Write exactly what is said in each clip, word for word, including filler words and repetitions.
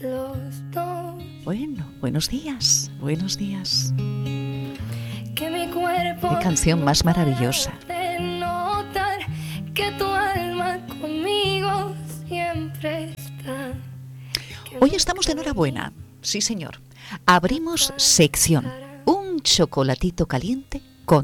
Los dos. Bueno, buenos días, buenos días. Que mi cuerpo Qué canción más maravillosa. de notar que tu alma conmigo siempre está. Hoy estamos de enhorabuena, sí señor. Abrimos sección, un chocolatito caliente con...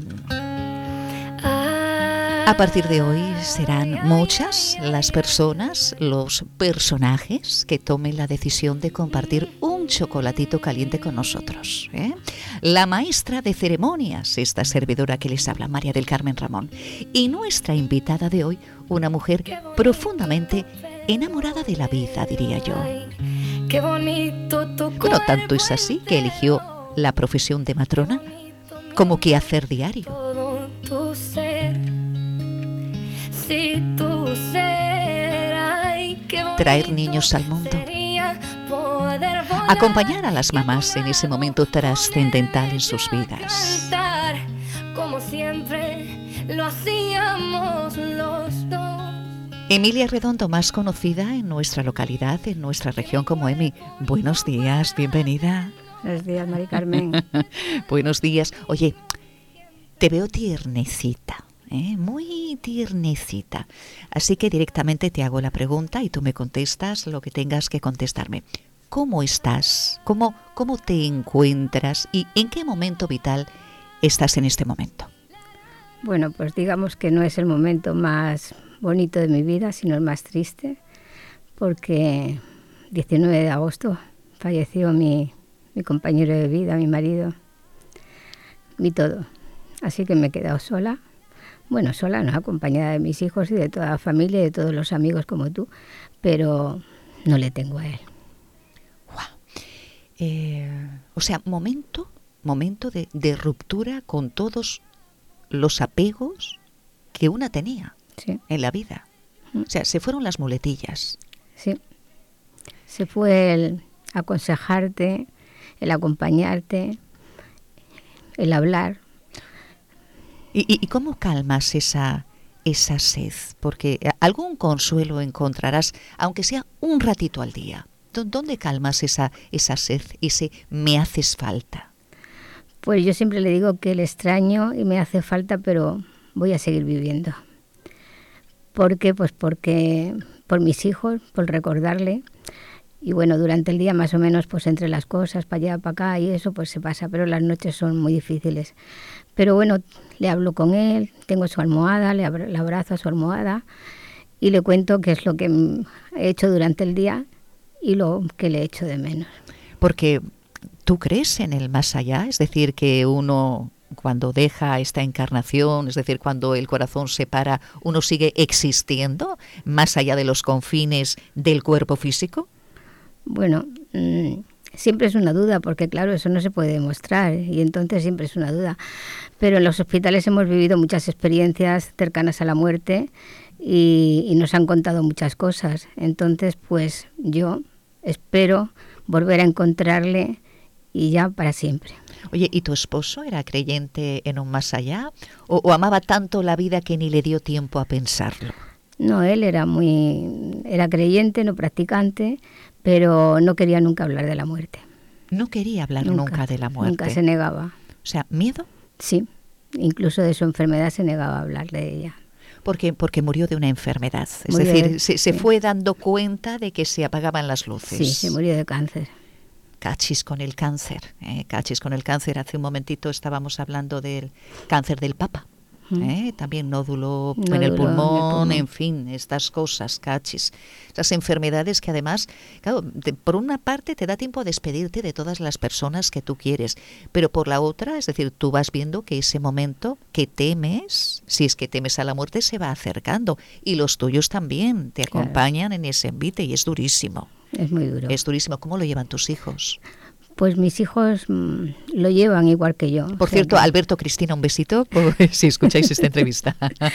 A partir de hoy serán muchas las personas, los personajes que tomen la decisión de compartir un chocolatito caliente con nosotros, ¿eh? La maestra de ceremonias, esta servidora que les habla, María del Carmen Ramón, y nuestra invitada de hoy, una mujer profundamente enamorada de la vida, diría yo. Qué bonito tu Bueno, tanto es así que eligió la profesión de matrona como quehacer diario. todo tu ser. Si tu ser, ay, qué bonito Traer niños al mundo. sería poder volar, Acompañar a las mamás en ese momento trascendental en sus vidas. cantar, como siempre lo hacíamos los dos. Emilia Redondo, más conocida en nuestra localidad, en nuestra región como Emi. Buenos días, bienvenida. Buenos días, Mari Carmen. Buenos días. Oye, te veo tiernecita, ¿eh? Muy tiernecita. Así que directamente te hago la pregunta y tú me contestas lo que tengas que contestarme. ¿Cómo estás? ¿Cómo, cómo te encuentras? ¿Y en qué momento vital estás en este momento? Bueno, pues digamos que no es el momento más bonito de mi vida, sino el más triste, porque diecinueve de agosto falleció mi, mi compañero de vida, mi marido, mi todo. Así que me he quedado sola. Bueno, sola, no, acompañada de mis hijos y de toda la familia y de todos los amigos como tú, pero no le tengo a él. Eh, o sea, momento, momento de, de ruptura con todos los apegos que una tenía Sí, en la vida. O sea, se fueron las muletillas. sí. Se fue el aconsejarte, el acompañarte, el hablar. ¿Y, y, y cómo calmas esa, esa sed? Porque algún consuelo encontrarás, aunque sea un ratito al día. ¿Dónde calmas esa, esa sed, ese me haces falta? Pues yo siempre le digo que le extraño y me hace falta, pero voy a seguir viviendo. ¿Por qué? Pues porque por mis hijos, por recordarle. Y bueno, durante el día más o menos, pues entre las cosas, para allá, para acá y eso, pues se pasa. Pero las noches son muy difíciles. Pero bueno, le hablo con él, tengo su almohada, le, abra, le abrazo a su almohada y le cuento qué es lo que he hecho durante el día y lo que le echo de menos. Porque tú crees en el más allá, es decir, que uno cuando deja esta encarnación, es decir, cuando el corazón se para, uno sigue existiendo más allá de los confines del cuerpo físico. Bueno, mmm, siempre es una duda, porque claro, eso no se puede demostrar y entonces siempre es una duda. Pero en los hospitales hemos vivido muchas experiencias cercanas a la muerte y, y nos han contado muchas cosas. Entonces, pues yo espero volver a encontrarle y ya para siempre. Oye, ¿y tu esposo era creyente en un más allá o, o amaba tanto la vida que ni le dio tiempo a pensarlo? No, él era muy, era creyente, no practicante, pero no quería nunca hablar de la muerte. No quería hablar nunca, nunca de la muerte. Nunca se negaba. O sea, ¿miedo? Sí, incluso de su enfermedad se negaba a hablar de ella. Porque, porque murió de una enfermedad, es murió decir, de, se, se sí. fue dando cuenta de que se apagaban las luces. Sí, se murió de cáncer. Cachis con el cáncer, eh, cachis con el cáncer. Hace un momentito estábamos hablando del cáncer del Papa. ¿Eh? También nódulo, nódulo en el pulmón, en el pulmón, en fin, estas cosas, cachis. Esas enfermedades que además, claro, te, por una parte te da tiempo a despedirte de todas las personas que tú quieres, pero por la otra, es decir, tú vas viendo que ese momento que temes, si es que temes a la muerte, se va acercando y los tuyos también te claro. acompañan en ese envite y es durísimo. Es muy duro. Es durísimo. ¿Cómo lo llevan tus hijos? Pues mis hijos mmm, lo llevan igual que yo. Por cierto, que... Alberto, Cristina, un besito por, si escucháis esta entrevista.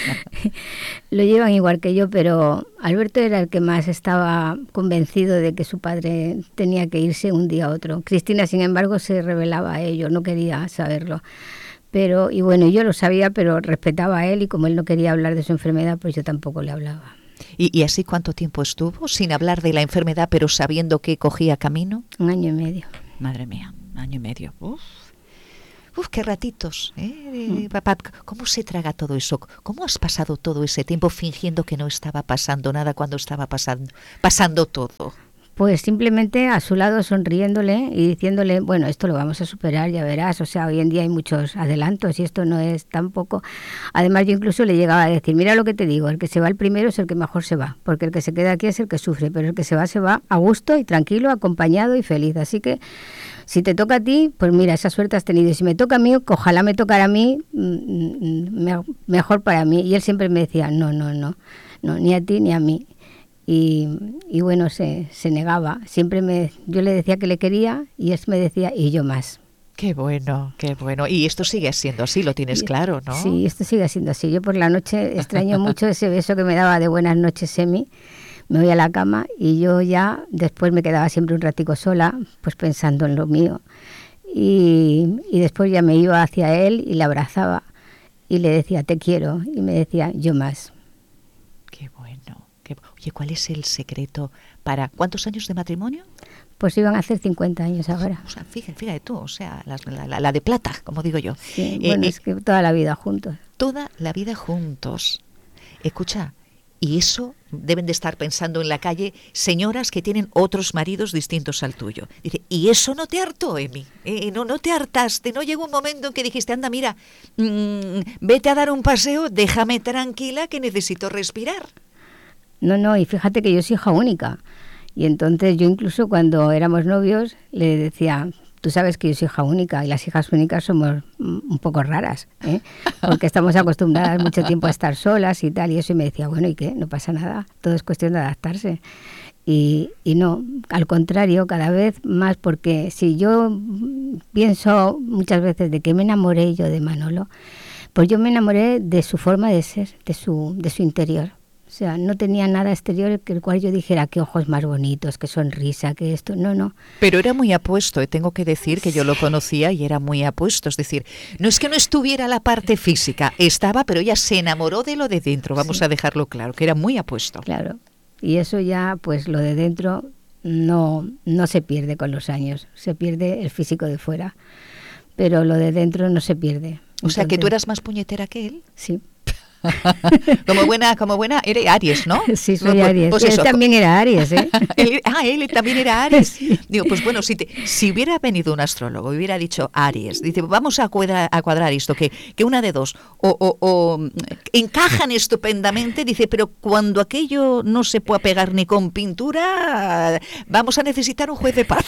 Lo llevan igual que yo, pero Alberto era el que más estaba convencido de que su padre tenía que irse un día a otro. Cristina, sin embargo, se rebelaba a ello, no quería saberlo. Pero, y bueno, yo lo sabía, pero respetaba a él y como él no quería hablar de su enfermedad, pues yo tampoco le hablaba. ¿Y, y así cuánto tiempo estuvo? Sin hablar de la enfermedad, pero sabiendo que cogía camino. Un año y medio. Madre mía, un año y medio. Uf, Uf qué ratitos. ¿eh? Papá, ¿cómo se traga todo eso? ¿Cómo has pasado todo ese tiempo fingiendo que no estaba pasando nada cuando estaba pasando, pasando todo? Pues simplemente a su lado sonriéndole y diciéndole, bueno, esto lo vamos a superar, ya verás. O sea, hoy en día hay muchos adelantos y esto no es tampoco. Además, yo incluso le llegaba a decir, mira lo que te digo, el que se va el primero es el que mejor se va, porque el que se queda aquí es el que sufre, pero el que se va, se va a gusto y tranquilo, acompañado y feliz. Así que si te toca a ti, pues mira, esa suerte has tenido. Y si me toca a mí, ojalá me tocara a mí, me, mejor para mí. Y él siempre me decía, no, no, no, no, ni a ti ni a mí. Y, y bueno, se, se negaba. Siempre me, yo le decía que le quería y él me decía, y yo más. Qué bueno, qué bueno. Y esto sigue siendo así, lo tienes claro, ¿no? Sí, esto sigue siendo así. Yo por la noche extraño mucho ese beso que me daba de buenas noches, Emi. Me voy a la cama y yo ya después me quedaba siempre un ratico sola, pues pensando en lo mío. Y, y después ya me iba hacia él y le abrazaba y le decía, te quiero. Y me decía, yo más. Qué bueno. Qué... Oye, ¿cuál es el secreto para... ¿Cuántos años de matrimonio? Pues iban a hacer cincuenta años ahora. O sea, fíjate, fíjate tú, o sea, la, la, la de plata, como digo yo. Sí, eh, bueno, eh, es que toda la vida juntos. Toda la vida juntos. Escucha, y eso deben de estar pensando en la calle señoras que tienen otros maridos distintos al tuyo. Dice, ¿y eso no te hartó, Emi? Eh, no, no te hartaste, ¿no llegó un momento en que dijiste, anda, mira, mmm, vete a dar un paseo, déjame tranquila que necesito respirar? No, no, y fíjate que yo soy hija única. Y entonces yo incluso cuando éramos novios le decía, tú sabes que yo soy hija única y las hijas únicas somos un poco raras, ¿eh? Porque estamos acostumbradas mucho tiempo a estar solas y tal. Y eso, y me decía, bueno, ¿y qué? No pasa nada, todo es cuestión de adaptarse. Y, y no, al contrario, cada vez más, porque si yo pienso muchas veces de que me enamoré yo de Manolo, pues yo me enamoré de su forma de ser, de su, de su interior. O sea, no tenía nada exterior que el cual yo dijera qué ojos más bonitos, qué sonrisa, qué esto, no, no. Pero era muy apuesto, y tengo que decir que yo lo conocía y era muy apuesto, es decir, no es que no estuviera la parte física, estaba, pero ella se enamoró de lo de dentro, vamos sí. a dejarlo claro, que era muy apuesto. Claro, y eso ya, pues lo de dentro no, no se pierde con los años, se pierde el físico de fuera, pero lo de dentro no se pierde. O sea, Entonces, que tú eras más puñetera que él. Sí. como buena, como buena, eres Aries, ¿no? Sí, soy Aries. Pues él también era Aries, ¿eh? él, ah, él también era Aries. Sí. Digo, pues bueno, si, te, si hubiera venido un astrólogo y hubiera dicho Aries, dice, vamos a cuadrar, a cuadrar esto, que, que una de dos, o, o, o encajan estupendamente, dice, pero cuando aquello no se pueda pegar ni con pintura, vamos a necesitar un juez de paz.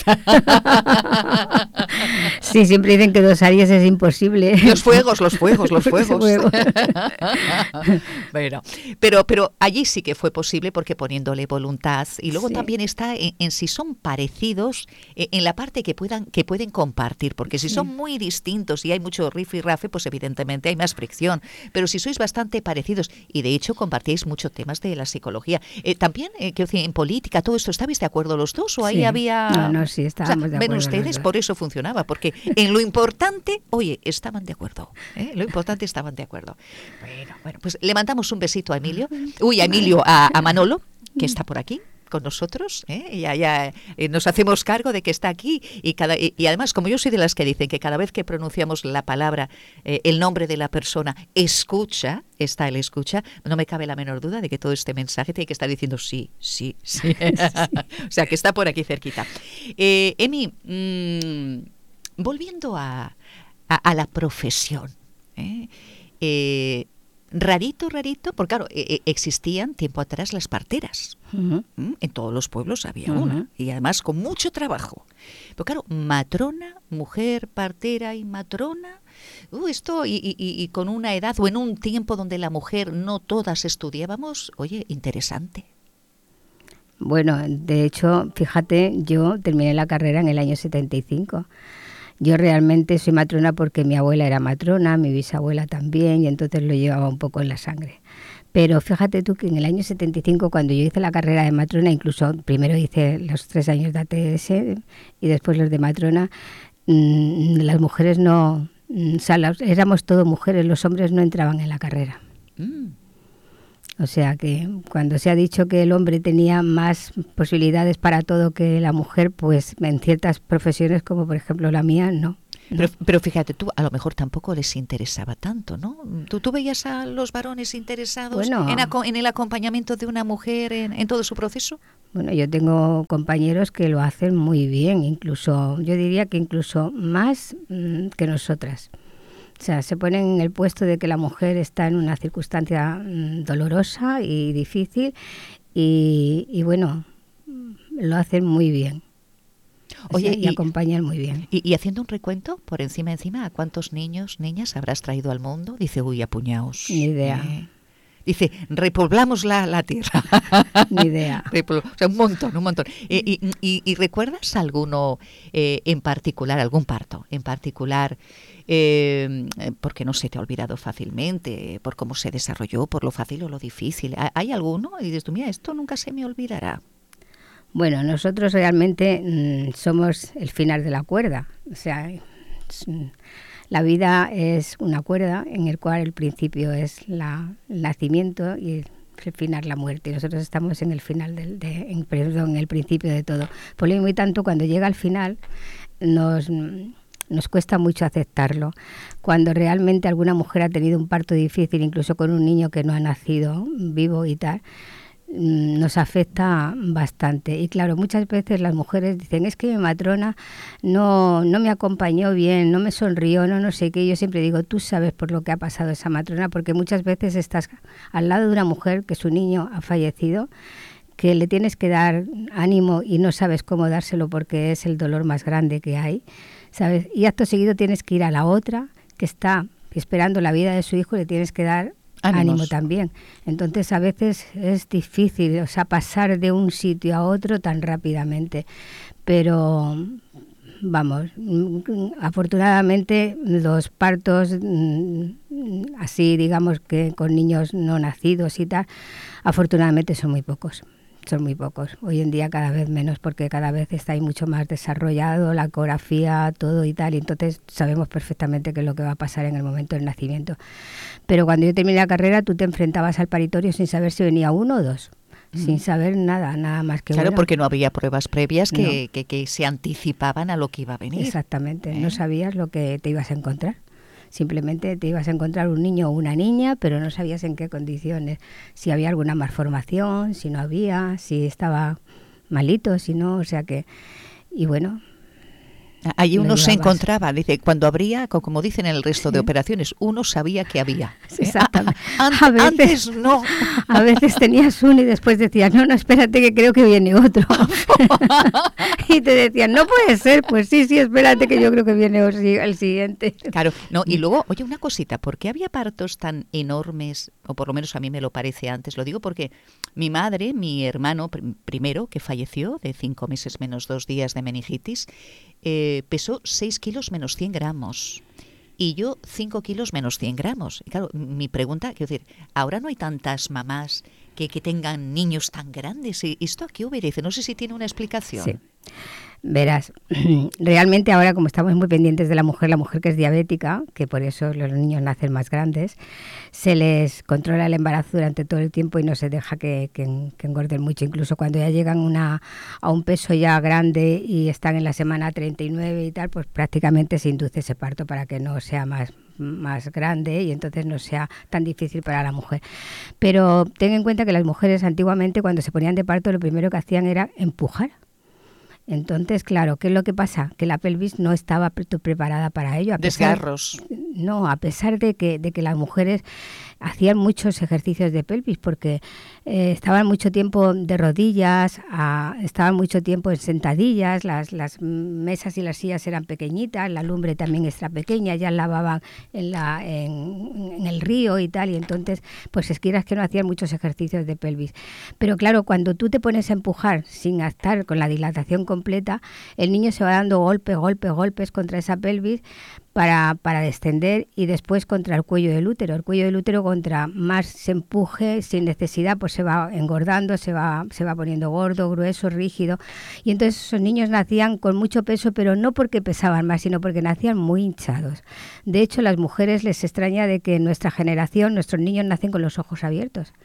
Sí, siempre dicen que dos Aries es imposible. Los fuegos, los fuegos, los fuegos. Fuego. Bueno, pero, pero allí sí que fue posible porque poniéndole voluntad y luego sí. también está en, en si son parecidos en, en la parte que puedan que pueden compartir, porque si sí. son muy distintos y hay mucho rifirrafe, pues evidentemente hay más fricción, pero si sois bastante parecidos y de hecho compartíais muchos temas de la psicología, eh, también eh, que en política, todo esto, ¿estabais de acuerdo los dos o ahí sí. había...? No, no, sí, estábamos o sea, de acuerdo. Ven ustedes, por eso funcionaba, porque en lo importante, oye, estaban de acuerdo, ¿eh? Lo importante estaban de acuerdo. Bueno, bueno, pues le mandamos un besito a Emilio, uy, a Emilio, a, a Manolo, que está por aquí con nosotros, ¿eh? ya, ya eh, nos hacemos cargo de que está aquí y, cada, y, y además, como yo soy de las que dicen que cada vez que pronunciamos la palabra, eh, el nombre de la persona, escucha, está el escucha, no me cabe la menor duda de que todo este mensaje tiene que estar diciendo sí, sí, sí, o sea, que está por aquí cerquita. Eh, Emi, mmm, volviendo a, a, a la profesión, ¿eh? Eh, Rarito, rarito, porque claro, eh, existían tiempo atrás las parteras. Uh-huh. ¿Mm? En todos los pueblos había uh-huh. una, y además con mucho trabajo. Pero claro, matrona, mujer, partera y matrona, uh, esto y, y, y con una edad o en un tiempo donde la mujer no todas estudiábamos, oye, interesante. Bueno, de hecho, fíjate, yo terminé la carrera en el año setenta y cinco. Yo realmente soy matrona porque mi abuela era matrona, mi bisabuela también, y entonces lo llevaba un poco en la sangre. Pero fíjate tú que en el año setenta y cinco, cuando yo hice la carrera de matrona, incluso primero hice los tres años de A T S y después los de matrona, mmm, las mujeres no, o sea, las, éramos todo mujeres, los hombres no entraban en la carrera. Mm. O sea que cuando se ha dicho que el hombre tenía más posibilidades para todo que la mujer, pues en ciertas profesiones como por ejemplo la mía, no. Pero, pero fíjate tú, a lo mejor tampoco les interesaba tanto, ¿no? ¿Tú, tú veías a los varones interesados bueno, en, aco- en el acompañamiento de una mujer en, en todo su proceso? Bueno, yo tengo compañeros que lo hacen muy bien, incluso, yo diría que incluso más mmm, que nosotras. O sea, se ponen en el puesto de que la mujer está en una circunstancia mmm, dolorosa y difícil y, y bueno, lo hacen muy bien. Oye, o sea, y, y acompañan muy bien. Y, y haciendo un recuento, por encima, encima, ¿a cuántos niños, niñas habrás traído al mundo? Dice, uy, a puñados. Ni idea. Eh, dice, repoblamos la, la tierra. Ni idea. O sea, un montón, un montón. Eh, y, y, ¿Y recuerdas alguno eh, en particular, algún parto en particular, eh, porque no se te ha olvidado fácilmente, por cómo se desarrolló, por lo fácil o lo difícil? ¿Hay alguno? Y dices tú, mira, esto nunca se me olvidará. Bueno, nosotros realmente mmm, somos el final de la cuerda. O sea, es, la vida es una cuerda en el cual el principio es la, el nacimiento y el final la muerte. Y nosotros estamos en el final del, de, en, perdón, en el principio de todo. Por lo mismo y tanto, cuando llega al final nos nos cuesta mucho aceptarlo. Cuando realmente alguna mujer ha tenido un parto difícil, incluso con un niño que no ha nacido vivo y tal, nos afecta bastante. Y claro, muchas veces las mujeres dicen, es que mi matrona no, no me acompañó bien, no me sonrió, no no sé qué. Yo siempre digo, tú sabes por lo que ha pasado esa matrona, porque muchas veces estás al lado de una mujer que su niño ha fallecido, que le tienes que dar ánimo y no sabes cómo dárselo porque es el dolor más grande que hay, ¿sabes? Y acto seguido tienes que ir a la otra que está esperando la vida de su hijo y le tienes que dar Ánimos. ánimo también. Entonces a veces es difícil, o sea, pasar de un sitio a otro tan rápidamente, pero vamos, afortunadamente los partos así, digamos que con niños no nacidos y tal, afortunadamente son muy pocos. Son muy pocos. Hoy en día cada vez menos porque cada vez está ahí mucho más desarrollado la ecografía, todo y tal, y entonces sabemos perfectamente qué es lo que va a pasar en el momento del nacimiento. Pero cuando yo terminé la carrera tú te enfrentabas al paritorio sin saber si venía uno o dos, mm. sin saber nada, nada más que Claro, bueno. porque no había pruebas previas que, no. que, que se anticipaban a lo que iba a venir. Exactamente, ¿Eh? No sabías lo que te ibas a encontrar. Simplemente te ibas a encontrar un niño o una niña, pero no sabías en qué condiciones, si había alguna malformación, si no había, si estaba malito, si no, o sea que, y bueno. Allí uno se encontraba, dice, cuando habría, como dicen en el resto de operaciones, uno sabía que había. ¿Eh? Exactamente. A, a, a veces, antes no. A veces tenías uno y después decías, no, no, espérate que creo que viene otro. Y te decían, no puede ser, pues sí, sí, espérate que yo creo que viene el siguiente. Claro, no, y luego, oye, una cosita, ¿por qué había partos tan enormes? O por lo menos a mí me lo parece antes, lo digo porque mi madre, mi hermano pr- primero, que falleció de cinco meses menos dos días de meningitis, eh, pesó seis kilos menos cien gramos y yo cinco kilos menos cien gramos. Y claro, mi pregunta, quiero decir, ahora no hay tantas mamás que, que tengan niños tan grandes. ¿Y esto a qué obedece? No sé si tiene una explicación. Sí. Verás, realmente ahora como estamos muy pendientes de la mujer, la mujer que es diabética, que por eso los niños nacen más grandes, se les controla el embarazo durante todo el tiempo y no se deja que, que, que engorden mucho. Incluso cuando ya llegan una, a un peso ya grande y están en la semana treinta y nueve y tal, pues prácticamente se induce ese parto para que no sea más más grande y entonces no sea tan difícil para la mujer. Pero ten en cuenta que las mujeres antiguamente cuando se ponían de parto lo primero que hacían era empujar. Entonces, claro, ¿qué es lo que pasa? Que la pelvis no estaba pre- preparada para ello. A pesar, Desgarros. No, a pesar de que, de que las mujeres hacían muchos ejercicios de pelvis porque eh, estaban mucho tiempo de rodillas, a, estaban mucho tiempo en sentadillas, las, las mesas y las sillas eran pequeñitas, la lumbre también era pequeña, ya lavaban en, la, en, en el río y tal, y entonces, pues es que eras que no hacían muchos ejercicios de pelvis. Pero claro, cuando tú te pones a empujar sin estar con la dilatación completa, el niño se va dando golpes, golpes, golpes contra esa pelvis para, para descender y después contra el cuello del útero. El cuello del útero contra más se empuje sin necesidad, pues se va engordando, se va, se va poniendo gordo, grueso, rígido. Y entonces esos niños nacían con mucho peso, pero no porque pesaban más, sino porque nacían muy hinchados. De hecho, a las mujeres les extraña de que en nuestra generación nuestros niños nacen con los ojos abiertos.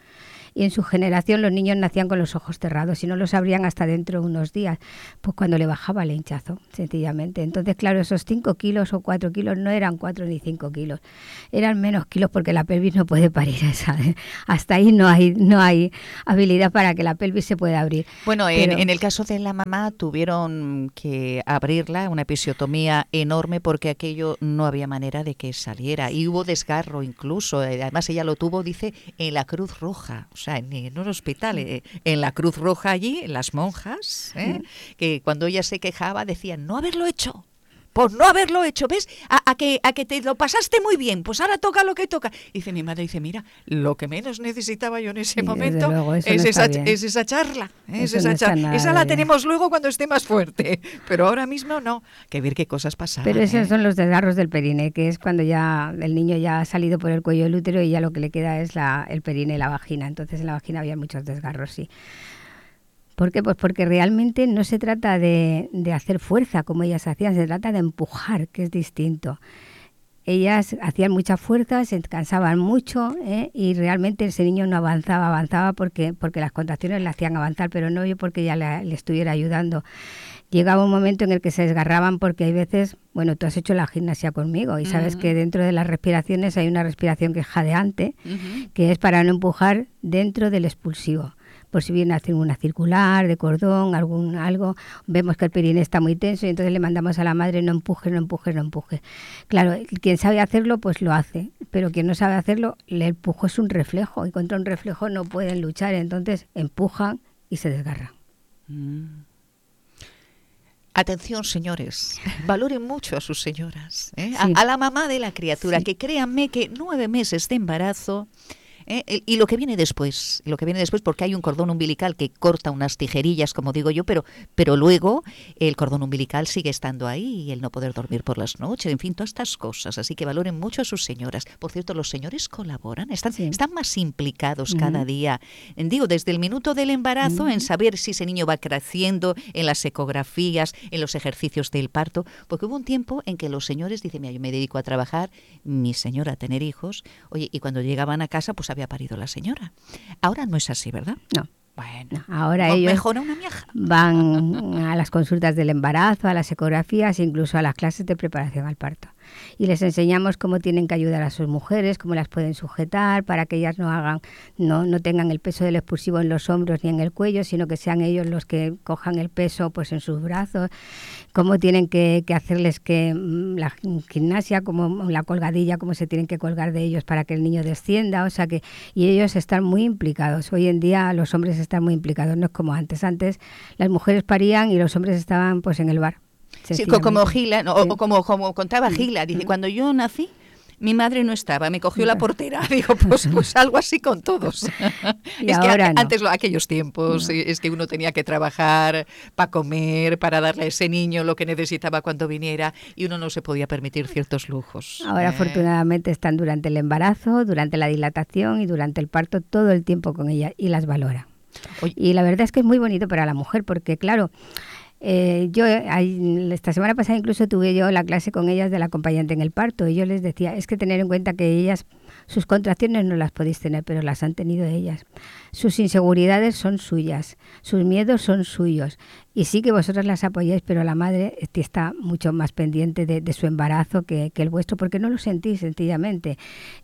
y en su generación los niños nacían con los ojos cerrados y no los abrían hasta dentro de unos días, pues cuando le bajaba el hinchazo, sencillamente. Entonces, claro, esos cinco kilos o cuatro kilos no eran cuatro ni cinco kilos, eran menos kilos porque la pelvis no puede parir esa, hasta ahí no hay, no hay habilidad para que la pelvis se pueda abrir. Bueno, Pero, en, en el caso de la mamá tuvieron que abrirla, una episiotomía enorme porque aquello no había manera de que saliera y hubo desgarro incluso, además ella lo tuvo, dice, en la Cruz Roja, o sea, en, en un hospital, eh, en la Cruz Roja allí, las monjas, ¿eh? que cuando ella se quejaba decían, no haberlo hecho. Por no haberlo hecho, ¿ves? A, a, que, a que te lo pasaste muy bien, pues ahora toca lo que toca. Dice mi madre, dice, mira, lo que menos necesitaba yo en ese sí, momento luego, es, no esa, es esa charla. Es eso esa no charla. Esa la bien. tenemos luego cuando esté más fuerte, pero ahora mismo no. Que ver qué cosas pasaban. Pero esos ¿eh? son los desgarros del perine, que es cuando ya el niño ya ha salido por el cuello del útero y ya lo que le queda es la, el perine y la vagina. Entonces en la vagina había muchos desgarros, sí. ¿Por qué? Pues porque realmente no se trata de, de hacer fuerza como ellas hacían, se trata de empujar, que es distinto. Ellas hacían mucha fuerza, se cansaban mucho, ¿eh? Y realmente ese niño no avanzaba, avanzaba porque, porque las contracciones le hacían avanzar, pero no yo porque ya le, le estuviera ayudando. Llegaba un momento en el que se desgarraban porque hay veces, bueno, tú has hecho la gimnasia conmigo y sabes uh-huh. que dentro de las respiraciones hay una respiración que es jadeante, uh-huh. que es para no empujar dentro del expulsivo. Por si viene a hacer una circular, de cordón, algún algo, vemos que el perine está muy tenso y entonces le mandamos a la madre, no empuje, no empuje, no empuje. Claro, quien sabe hacerlo, pues lo hace, pero quien no sabe hacerlo, el empujo es un reflejo y contra un reflejo no pueden luchar, entonces empujan y se desgarran. Mm. Atención, señores, valoren mucho a sus señoras, ¿eh? Sí. a, a la mamá de la criatura, Sí. que créanme que nueve meses de embarazo... ¿Eh? Y lo que viene después, lo que viene después, porque hay un cordón umbilical que corta unas tijerillas, como digo yo, pero, pero luego el cordón umbilical sigue estando ahí y el no poder dormir por las noches, en fin, todas estas cosas. Así que valoren mucho a sus señoras. Por cierto, los señores colaboran, están, sí. están más implicados uh-huh. cada día. Digo, desde el minuto del embarazo, uh-huh. en saber si ese niño va creciendo, en las ecografías, en los ejercicios del parto, porque hubo un tiempo en que los señores dicen, mira, yo me dedico a trabajar, mi señora a tener hijos, oye, y cuando llegaban a casa, pues había parido la señora. Ahora no es así, ¿verdad? No. Bueno, no, ahora no, ellos mejora una miaja. Van a las consultas del embarazo, a las ecografías, incluso a las clases de preparación al parto. Y les enseñamos cómo tienen que ayudar a sus mujeres, cómo las pueden sujetar para que ellas no hagan, no, no tengan el peso del expulsivo en los hombros ni en el cuello, sino que sean ellos los que cojan el peso pues en sus brazos, cómo tienen que, que hacerles que la gimnasia, como la colgadilla, cómo se tienen que colgar de ellos para que el niño descienda, o sea que, y ellos están muy implicados. Hoy en día los hombres están muy implicados, no es como antes. Antes las mujeres parían y los hombres estaban pues en el bar. Sí, como Gila, no, sí. o como, como contaba Gila, dice, uh-huh. cuando yo nací, mi madre no estaba, me cogió la portera. Digo, pues, pues algo así con todos. Y es ahora que no. antes, aquellos tiempos, no. es que uno tenía que trabajar para comer, para darle a ese niño lo que necesitaba cuando viniera, y uno no se podía permitir ciertos lujos. Ahora, eh. afortunadamente, están durante el embarazo, durante la dilatación y durante el parto todo el tiempo con ella y las valora. Oye. Y la verdad es que es muy bonito para la mujer, porque claro... Eh, yo hay, esta semana pasada incluso tuve yo la clase con ellas del acompañante en el parto y yo les decía, es que tener en cuenta que ellas, sus contracciones no las podéis tener, pero las han tenido ellas. Sus inseguridades son suyas, sus miedos son suyos y sí que vosotras las apoyáis, pero la madre está mucho más pendiente de, de su embarazo que, que el vuestro, porque no lo sentís sencillamente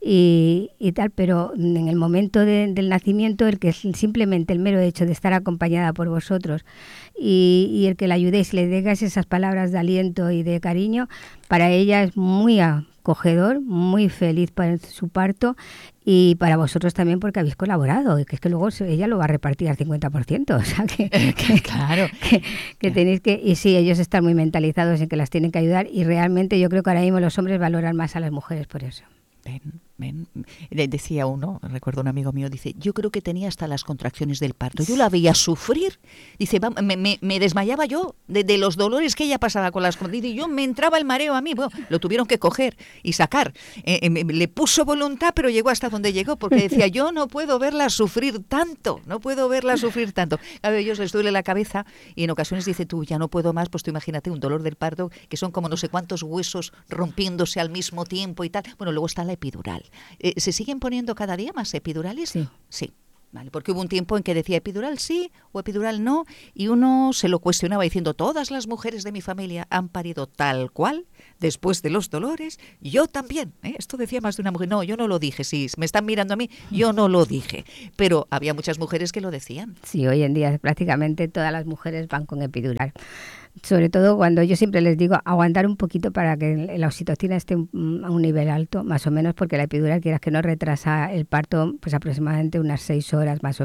y, y tal, pero en el momento de, del nacimiento, el que es simplemente el mero hecho de estar acompañada por vosotros y, y el que la ayudéis, le digáis esas palabras de aliento y de cariño, para ella es muy acogedor, muy feliz para su parto y para vosotros también porque habéis colaborado y que es que luego ella lo va a repartir al cincuenta por ciento, o sea que, que claro que, que tenéis que, y sí, ellos están muy mentalizados en que las tienen que ayudar y realmente yo creo que ahora mismo los hombres valoran más a las mujeres por eso. Ven, ven. Decía uno, recuerdo un amigo mío, dice, yo creo que tenía hasta las contracciones del parto. Yo la veía sufrir. Dice, va, me, me, me desmayaba yo de, de los dolores que ella pasaba con las contracciones. Y yo me entraba el mareo a mí. Bueno, lo tuvieron que coger y sacar. Eh, eh, le puso voluntad, pero llegó hasta donde llegó. Porque decía, yo no puedo verla sufrir tanto. No puedo verla sufrir tanto. A ellos les duele la cabeza y en ocasiones dice, tú, ya no puedo más. Pues tú imagínate un dolor del parto que son como no sé cuántos huesos rompiéndose al mismo tiempo y tal. Bueno, luego está la epidural. Eh, ¿Se siguen poniendo cada día más epidurales? Sí. Sí. Vale, porque hubo un tiempo en que decía epidural sí o epidural no, y uno se lo cuestionaba diciendo, todas las mujeres de mi familia han parido tal cual, después de los dolores, yo también. ¿eh? Esto decía más de una mujer. No, yo no lo dije, sí, me están mirando a mí, yo no lo dije. Pero había muchas mujeres que lo decían. Sí, hoy en día prácticamente todas las mujeres van con epidural. Sobre todo cuando yo siempre les digo aguantar un poquito para que la oxitocina esté a un nivel alto, más o menos, porque la epidural, quieras que no, retrasa el parto pues aproximadamente unas seis horas más o